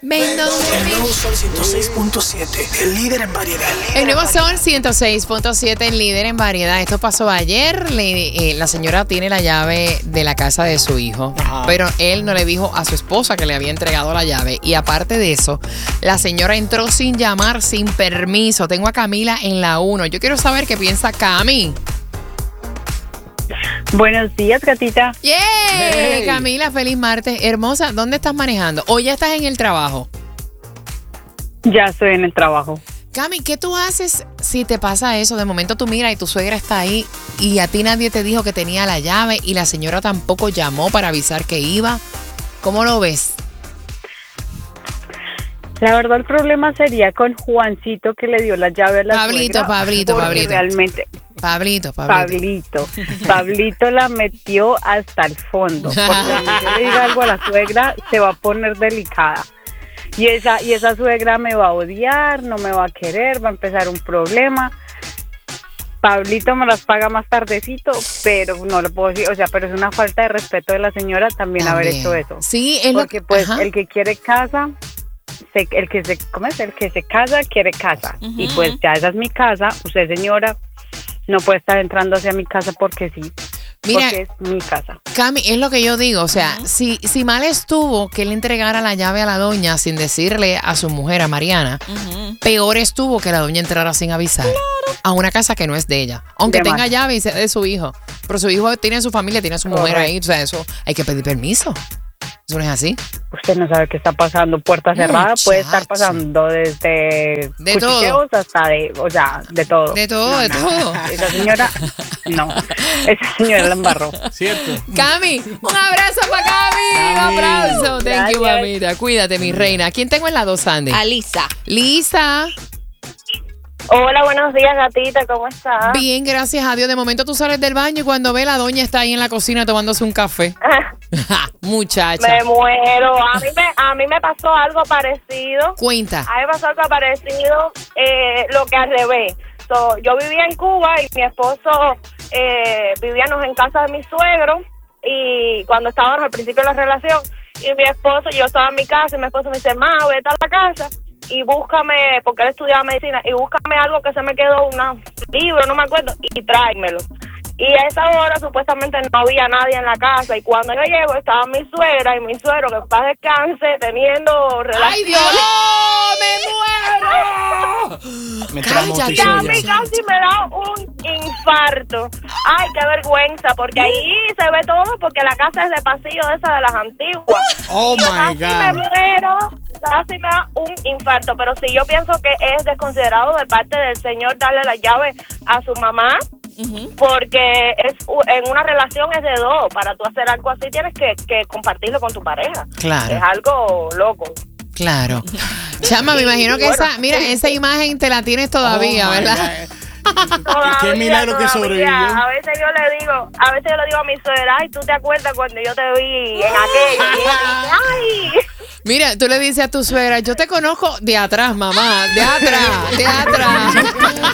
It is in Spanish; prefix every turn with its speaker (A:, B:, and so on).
A: Ven donde
B: El nuevo Sol 106.7, el líder en variedad.
A: El nuevo Sol 106.7, el líder en variedad. Esto pasó ayer. La señora tiene la llave de la casa de su hijo, pero él no le dijo a su esposa que le había entregado la llave. Y aparte de eso, la señora entró sin llamar, sin permiso. Tengo a Camila en la 1. Yo quiero saber qué piensa Cami.
C: Buenos días, gatita.
A: ¡Yeah! Hey. Camila, feliz martes. Hermosa, ¿dónde estás manejando? ¿O ya estás en el trabajo?
C: Ya estoy en el trabajo.
A: Cami, ¿qué tú haces si te pasa eso? De momento tú miras y tu suegra está ahí y a ti nadie te dijo que tenía la llave y la señora tampoco llamó para avisar que iba. ¿Cómo lo ves?
C: La verdad, el problema sería con Juancito, que le dio la llave a la suegra.
A: Pablito.
C: Realmente,
A: Pablito.
C: Pablito la metió hasta el fondo. Porque cuando yo le diga algo a la suegra, se va a poner delicada. Y esa suegra me va a odiar, no me va a querer, va a empezar un problema. Pablito me las paga más tardecito, pero no lo puedo decir. O sea, pero es una falta de respeto de la señora también haber hecho eso.
A: Sí, es
C: porque pues el que quiere casa... El que se casa quiere casa. Y pues ya esa es mi casa. Usted, señora, no puede estar entrando hacia mi casa porque sí.
A: Mira,
C: porque es mi casa.
A: Cami, es lo que yo digo. O sea, si mal estuvo que él entregara la llave a la doña sin decirle a su mujer, a Mariana, peor estuvo que la doña entrara sin avisar a una casa que no es de ella. Aunque tenga llave y sea de su hijo. Pero su hijo tiene su familia, tiene su mujer ahí. O sea, eso hay que pedir permiso. ¿Eso no es así?
C: Usted no sabe qué está pasando. Puerta cerrada puede estar pasando desde cuchicheos hasta de todo.
A: De todo.
C: Esa señora, esa señora la embarró.
D: Cierto.
A: Cami, un abrazo para Cami. Un abrazo. Thank you, mamita. Cuídate, mi reina. ¿Quién tengo en la 2, Sandy?
E: A Lisa.
A: Lisa.
F: Hola, buenos días, gatita, ¿cómo estás?
A: Bien, gracias a Dios. De momento tú sales del baño y cuando ve la doña está ahí en la cocina tomándose un café. Muchacha.
F: Me muero. A mí me pasó algo parecido.
A: Cuenta.
F: A mí me pasó algo parecido, lo que al revés. Yo vivía en Cuba y mi esposo vivíamos en casa de mi suegro, y cuando estábamos al principio de la relación, y yo estaba en mi casa y mi esposo me dice, ma, vete a la casa y búscame, porque él estudiaba medicina, y búscame algo que se me quedó, un libro, no me acuerdo, y tráemelo. Y a esa hora supuestamente no había nadie en la casa, y cuando yo llego estaba mi suegra y mi suegro, que en paz descanse, teniendo relaciones.
A: ¡Ay, Dios! ¡Me muero!
F: Cállate. A mí casi me da un infarto. Ay, qué vergüenza, porque ahí se ve todo, porque la casa es de pasillo de esa de las antiguas.
D: Oh, my God.
F: Me muero. Casi me da un infarto, pero sí, yo pienso que es desconsiderado de parte del señor darle la llave a su mamá, porque en una relación es de dos. Para tú hacer algo así tienes que compartirlo con tu pareja.
A: Claro.
F: Es algo loco.
A: Claro. Chama, me imagino que esa imagen te la tienes todavía, ¿verdad?
D: Qué milagro que sobrevivió.
F: A veces yo le digo a mi suegra, ay, ¿tú te acuerdas cuando yo te vi en aquello? Y ella dice, ay.
A: Mira, tú le dices a tu suegra, yo te conozco de atrás, mamá, de atrás.